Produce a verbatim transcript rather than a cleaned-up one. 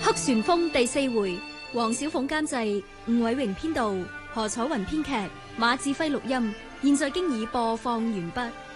黑旋風第四回，黃小鳳監製，吳偉榮編導，何楚雲編劇，馬志輝錄音，現在經已播放完畢。